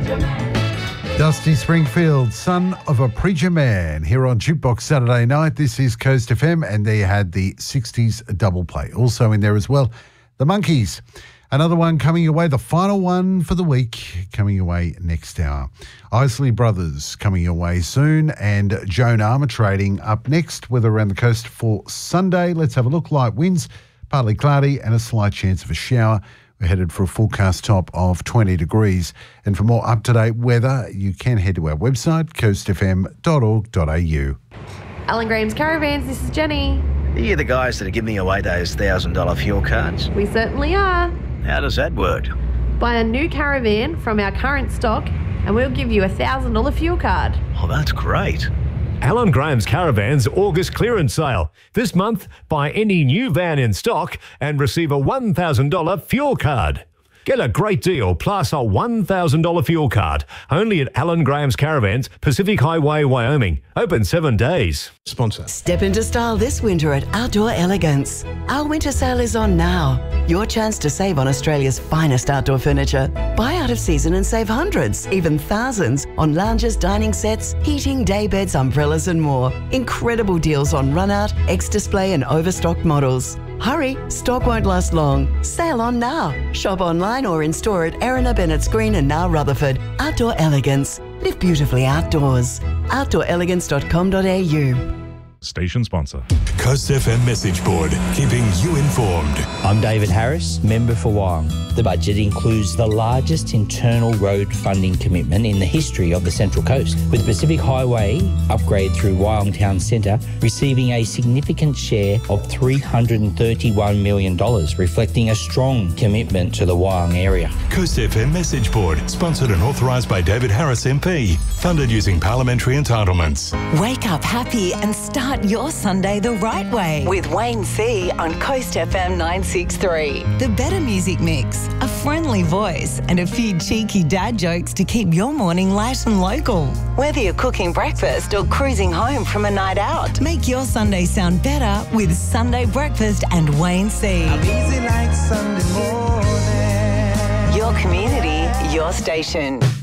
Dusty Springfield, son of a preacher man, here on Jukebox Saturday night. This is Coast FM, and they had the 60s double play. Also in there as well, the Monkees. Another one coming your way, the final one for the week, coming your way next hour. Isley Brothers coming your way soon, and Joan Armatrading up next, weather around the coast for Sunday. Let's have a look. Light winds, partly cloudy, and a slight chance of a shower. We're headed for a forecast top of 20 degrees. And for more up-to-date weather, you can head to our website, coastfm.org.au. Alan Graham's Caravans, this is Jenny. Are you the guys that are giving away those $1,000 fuel cards? We certainly are. How does that work? Buy a new caravan from our current stock and we'll give you a $1,000 fuel card. Oh, that's great. Alan Graham's Caravans August clearance sale. This month, buy any new van in stock and receive a $1,000 fuel card. Get a great deal plus a $1,000 fuel card. Only at Alan Graham's Caravans, Pacific Highway, Wyoming. Open 7 days. Sponsor. Step into style this winter at Outdoor Elegance. Our winter sale is on now. Your chance to save on Australia's finest outdoor furniture. Buy out of season and save hundreds, even thousands, on lounges, dining sets, heating, daybeds, umbrellas and more. Incredible deals on run-out, ex-display and overstocked models. Hurry, stock won't last long. Sale on now. Shop online or in store at Erina, Bennett's Green and now Rutherford. Outdoor Elegance. Live beautifully outdoors. outdoorelegance.com.au. Station sponsor. Coast FM message board, keeping you informed. I'm David Harris, member for Wyong. The budget includes the largest internal road funding commitment in the history of the Central Coast, with Pacific Highway upgrade through Wyong Town Centre receiving a significant share of $331 million, reflecting a strong commitment to the Wyong area. Coast FM message board, sponsored and authorised by David Harris MP, funded using parliamentary entitlements. Wake up happy and start your Sunday the right way with Wayne C on Coast FM 963. The better music mix, a friendly voice and a few cheeky dad jokes to keep your morning light and local. Whether you're cooking breakfast or cruising home from a night out, make your Sunday sound better with Sunday Breakfast and Wayne C. I'm easy like Sunday morning. Your community, your station.